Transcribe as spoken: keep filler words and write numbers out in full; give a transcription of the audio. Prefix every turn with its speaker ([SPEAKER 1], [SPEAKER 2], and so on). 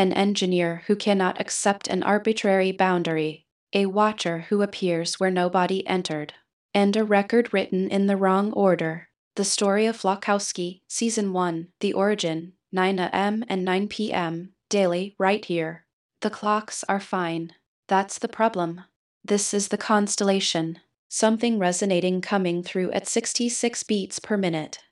[SPEAKER 1] an engineer who cannot accept an arbitrary boundary, a watcher who appears where nobody entered, and a record written in the wrong order. The Story of Flakowski, Season one, The Origin, nine a m and nine p m, daily, right here. The clocks are fine. That's the problem. This is the constellation. Something resonating coming through at sixty-six beats per minute.